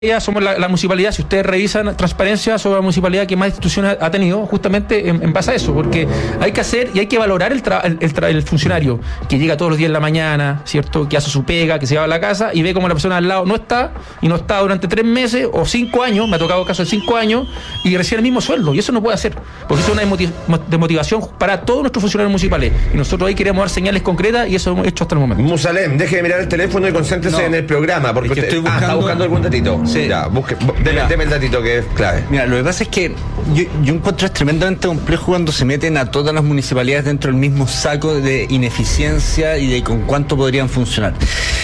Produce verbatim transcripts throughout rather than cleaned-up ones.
somos la, la municipalidad, si ustedes revisan transparencia, somos la municipalidad que más instituciones ha tenido, justamente en, en base a eso, porque hay que hacer y hay que valorar el, tra, el, el, tra, el funcionario que llega todos los días en la mañana, ¿cierto? Que hace su pega, que se va a la casa y ve como la persona al lado no está, y no está durante tres meses o cinco años, me ha tocado caso de cinco años, y recibe el mismo sueldo, y eso no puede hacer, porque eso es una desmotivación para todos nuestros funcionarios municipales, y nosotros ahí queremos dar señales concretas, y eso hemos hecho hasta el momento. Musalem, deje de mirar el teléfono y concéntrese no, en el programa, porque usted, estoy buscando, ah, está buscando algún datito. Sí. Ya, busque, deme, deme el datito que es clave. Mira, lo que pasa es que yo, yo encuentro es tremendamente complejo cuando se meten a todas las municipalidades dentro del mismo saco de ineficiencia y de con cuánto podrían funcionar.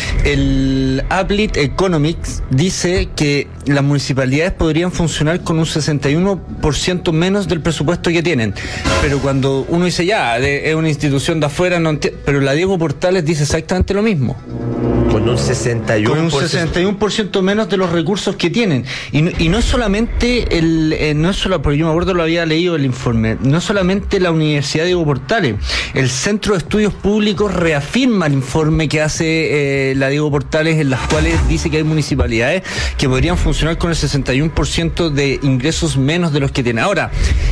El Applet Economics dice que las municipalidades podrían funcionar con un sesenta y uno por ciento menos del presupuesto que tienen, pero cuando uno dice ya, de, es una institución de afuera, no enti- pero la Diego Portales dice exactamente lo mismo. Con un sesenta y uno por ciento. Con un sesenta y uno por ciento menos de los recursos que tienen. Y no, y no es solamente el, eh, no es solo, porque yo me acuerdo lo había leído el informe, no es solamente la Universidad Diego Portales, el Centro de Estudios Públicos reafirma el informe que hace eh, la Diego Portales, en las cuales dice que hay municipalidades que podrían funcionar con el sesenta y uno por ciento de ingresos menos de los que tienen. Ahora,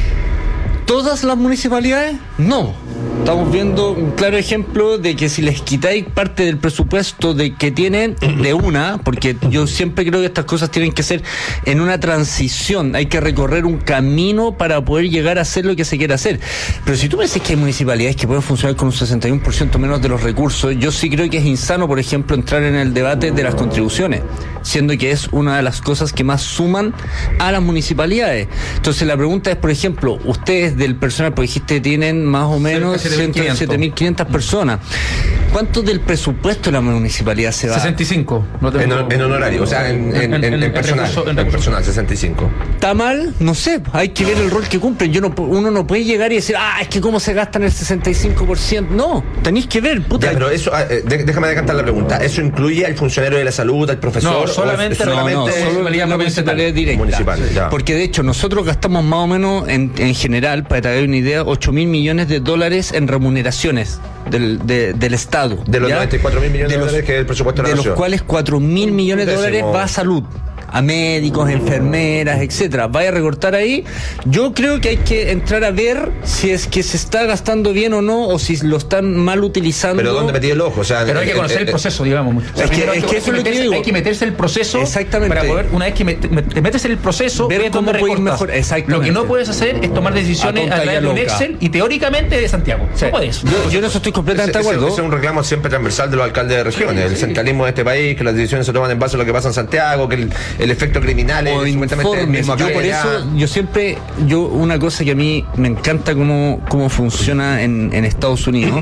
¿todas las municipalidades? No. Estamos viendo un claro ejemplo de que si les quitáis parte del presupuesto de que tienen de una, porque yo siempre creo que estas cosas tienen que ser en una transición, hay que recorrer un camino para poder llegar a hacer lo que se quiere hacer. Pero si tú me dices que hay municipalidades que pueden funcionar con un sesenta y uno por ciento menos de los recursos, yo sí creo que es insano, por ejemplo, entrar en el debate de las contribuciones, siendo que es una de las cosas que más suman a las municipalidades. Entonces la pregunta es, por ejemplo, ustedes del personal, porque dijiste tienen más o menos ciento siete mil quinientas personas. ¿Cuánto del presupuesto de la municipalidad se va? sesenta y cinco. No tengo... en, en honorario, o sea, en, en, en, en, en personal. Recurso, en, en personal, sesenta y cinco. ¿Está mal? No sé, hay que ver el rol que cumplen. Yo no, uno no puede llegar y decir, ah, es que cómo se gastan el sesenta y cinco por ciento. No, tenéis que ver, puta. Ya, pero eso, eh, déjame decantar la pregunta. ¿Eso incluye al funcionario de la salud, al profesor? No, solamente, o solamente no, no, municipalidad, no, municipalidad directa. Municipal, ya. Porque de hecho nosotros gastamos más o menos en, en general, para te dar una idea, ocho mil millones de dólares en remuneraciones del, de, del Estado. De los ¿ya? noventa y cuatro mil millones de, los, de dólares que es el presupuesto de la de nación. los cuales cuatro mil millones de dólares va a salud, a médicos, enfermeras, etcétera. Vaya a recortar ahí. Yo creo que hay que entrar a ver si es que se está gastando bien o no, o si lo están mal utilizando. Pero ¿dónde metí el ojo? O sea, pero hay que conocer eh, el proceso, digamos. O sea, es que, es que eso es lo que digo. Hay que meterse en el proceso. Exactamente. Para poder, una vez que me, me, te metes en el proceso, ver cómo puede ir mejor. Exactamente. Lo que no puedes hacer es tomar decisiones a, a través de un Excel y teóricamente de Santiago. Sí. No puedes. Yo, yo en eso estoy completamente de acuerdo. Ese es un reclamo siempre transversal de los alcaldes de regiones. Sí, el centralismo de este país, que las decisiones se toman en base a lo que pasa en Santiago, que el, el efecto criminal o es informes. Yo por eso, yo siempre, yo una cosa que a mí me encanta cómo, cómo funciona en, en Estados Unidos,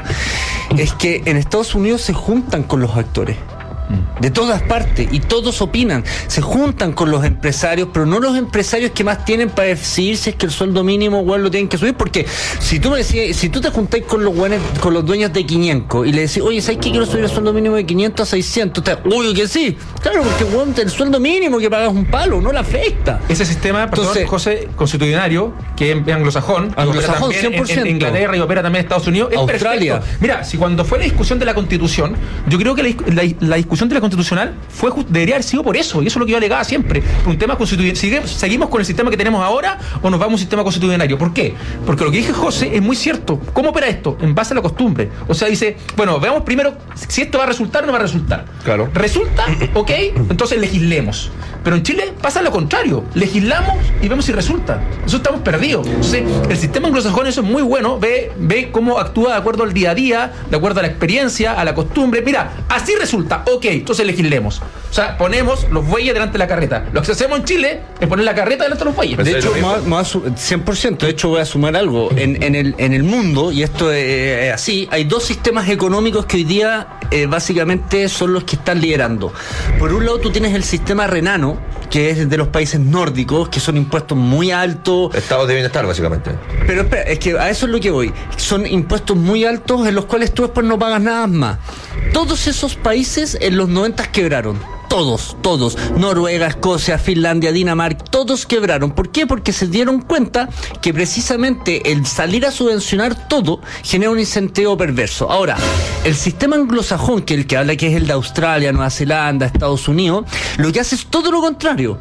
es que en Estados Unidos se juntan con los actores. De todas partes, y todos opinan, se juntan con los empresarios, pero no los empresarios que más tienen para decidir si es que el sueldo mínimo igual lo tienen que subir, porque si tú me decías, si tú te juntáis con los buenos, con los dueños de quinientos y le decís, oye, ¿sabes qué? Quiero subir el sueldo mínimo de quinientos a seiscientos, te, obvio que sí, claro, porque bueno, el sueldo mínimo que pagas un palo, no la afecta. Ese sistema, perdón, Entonces, José, constitucionario, que es anglosajón, anglosajón cien por ciento. En, en Inglaterra y opera también en Estados Unidos, es Australia. Perfecto. Mira, si cuando fue la discusión de la Constitución, yo creo que la, la, la discusión de la Constitucional fue just, debería haber sido por eso, y eso es lo que yo alegaba siempre, por un tema constitucional. ¿Seguimos con el sistema que tenemos ahora o nos vamos a un sistema constitucionario? ¿Por qué? Porque lo que dije José es muy cierto. ¿Cómo opera esto? En base a la costumbre. O sea, dice, bueno, veamos primero si esto va a resultar o no va a resultar. Claro. ¿Resulta? Ok, entonces legislemos. Pero en Chile pasa lo contrario. Legislamos y vemos si resulta. Eso estamos perdidos. Entonces, el sistema anglosajón, eso es muy bueno. Ve, ve cómo actúa de acuerdo al día a día, de acuerdo a la experiencia, a la costumbre. Mira, así resulta. Ok, entonces legislemos. O sea, ponemos los bueyes delante de la carreta. Lo que hacemos en Chile es poner la carreta delante de los bueyes. De hecho, más, más, cien por ciento. De hecho, voy a sumar algo. En, en, el, en el mundo, y esto es así, hay dos sistemas económicos que hoy día eh, básicamente son los que están liderando. Por un lado, tú tienes el sistema renano, que es de los países nórdicos, que son impuestos muy altos. Estados de bienestar, básicamente. Pero espera, es que a eso es lo que voy. Son impuestos muy altos en los cuales tú después no pagas nada más. Todos esos países en los noventa quebraron. todos, todos, Noruega, Escocia, Finlandia, Dinamarca, todos quebraron. ¿Por qué? Porque se dieron cuenta que precisamente el salir a subvencionar todo genera un incentivo perverso. Ahora, el sistema anglosajón, que el que habla que es el de Australia, Nueva Zelanda, Estados Unidos, lo que hace es todo lo contrario.